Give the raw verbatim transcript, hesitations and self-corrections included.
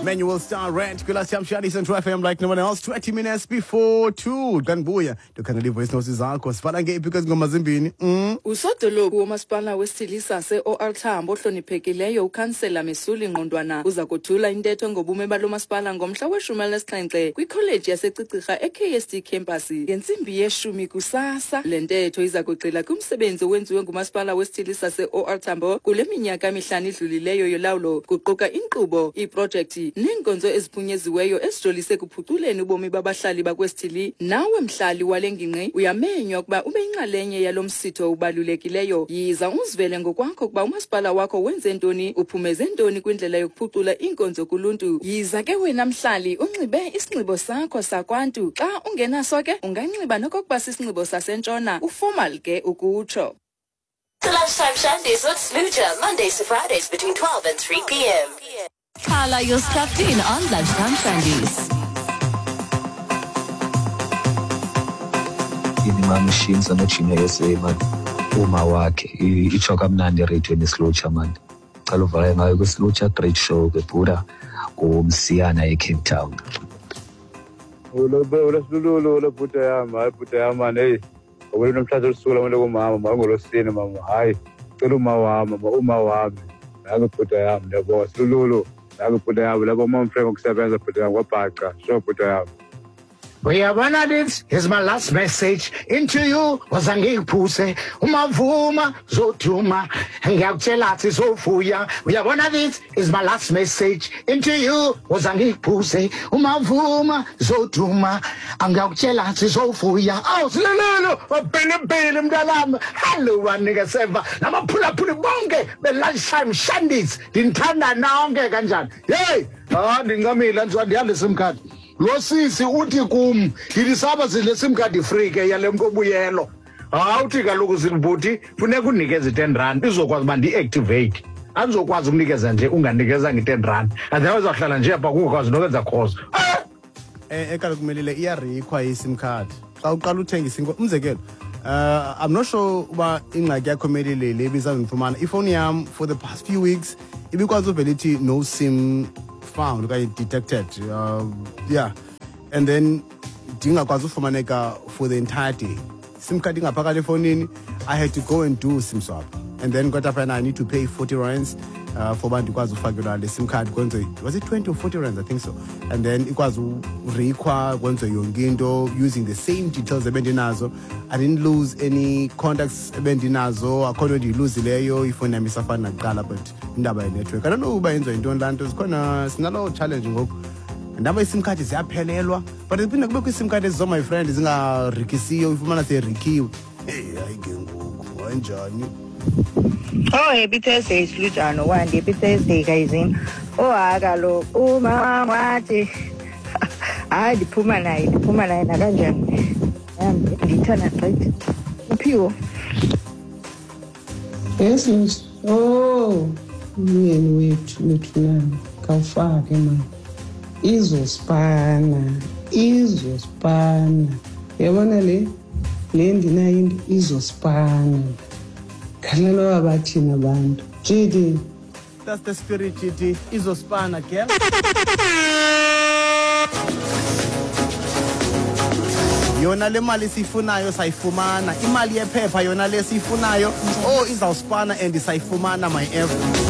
Manual Star Rent kula siyamshaya Central F M like no one else. Twenty minutes before two kanbuya tokhangela ivoice notes zakho sivala ngephi ngoma zimbini. mm Usodolophu womasipala wesithilisa se-O R Tambo ohloniphekileyo ukhansela Mesuli Ngqondwana uza kuthula intetho ngobume balo masipala ngomhla weshumi elinesixhenxe kwikholeji yasecicirha e-K S D campus ngentsimbi yeshumi kusasa. Le ntetho iza kugxila kumsebenzi owenziwe ngumasipala wesithilisa se-O R Tambo kule minyaka emihlanu idlulileyo yolawulo, kuquka inkqubo, iprojekthi neenkonzo eziphunyeziweyo ezijolise kuphuculeni ubomi babahlali bakwesithili. Nawe mhlali wale ngingqi uyamenywa ukuba ube yinxalenye yalo msitho ubalulekileyo. Yiza uzivele ngokwakho ukuba umasipala wakho wenze ntoni, uphumeze ntoni kwindlela yokuphucula iinkonzo kuluntu. Yiza ke wena mhlali unxibe isinxibo sakho sakwantu. Xa ungenaso ke unganxiba nokokuba sisinxibo sasentshona, uformal ke ukutsho. The Lunchtime Shandies with Sluja, Mondays to Fridays between twelve and three p m Kala, you're stuffed in on Lunchtime Shandies. Inima machines anojina yese man uma wakhe ichoka mnandi radio neSluja man. Cala uvale ngayo kwiSluja Great Show kebhura ngumsiyana eCape Town. Ulo ulo ulo ulo puta yama puta yama hey. Awulo nomhlazo lusula manje kumama mangolosini mama hayi cela uma wami uma wami nake puta yami yabo silulu nake puta yami labo mama Frank ukusebenza puta yami kwabhaqa sho puta yami. Uyabona this is my last message into you wazangiphuse umavuma zoduma ngiyakutshela athi sofuya. Uyabona this is my last message into you wazangiphuse umavuma zoduma ngiyakutshela athi sofuya. Awu silelo obhele bhele mntalami hello wanika seva namaphula phula bonke be Lunchtime Shandies ndinthanda nonke kanjani. Hey ah ndingamila nje ndiyale simkhadi lo sisi uthi kum ngilisaba zile sim card free ke yale mkobuyelo. Awuthi kaloku zimbuthi funeka unikeze ten rand izokwazi ba ndi activate. Azokwazi ukunikeza nje unganikeza nge ten rand. Azawe uzohlala nje apha kukwazi nokwenza course. Eh ekala kumelile iya require isim card. Xa uqala uthenga isinko umzekelo Uh, I'm not sure uba ingxaki yakho melile le bizazifumana ifoni yam for the past few weeks ibikwazi uvelithi no sim found okanye detected. uh, yeah and then dingakwazi ufumaneka for the entire day. Sim card ingaphakathi efonini. I had to go and do sim swap and then got up and I need to pay forty rands uh, for bantu ikwazi ufakelwa le sim card kwenze was it twenty or forty rands I think so, and then ikwazi urequire kwenze yonke into using the same details ebendinazo. I didn't lose any contacts ebendinazo according to iluzileyo ifoni yami isafana nakuqala but indaba ye-network I don't know uba yenziwa yintoni lanto. Sikhona sinalo challenge ngoku ndaba isim card ziyaphelelwa but iphinde kube kwi-sim card ezizo my friend zingarikisiyo ifumana seyirikiwe. Hey hayi ke ngoku kanjani. Oh, happy Thursday, Slujano. One happy Thursday, guys. Oh, I got look. Oh, mama, what? I the puma night, the puma night, I got jam. I'm the turn at right. Pure. Yes, miss. Oh, me and wait, wait, now. Kafake, man. Izospana, izospana. Yabona le, le ndina yindi izospana. Khalelo abathina abantu. G D. That's the spirit, G D. Izospana, girl. Yona le mali sifunayo sayifumana. Imali yephepha yona le sifunayo. Oh, izawuspana and sayifumana my F.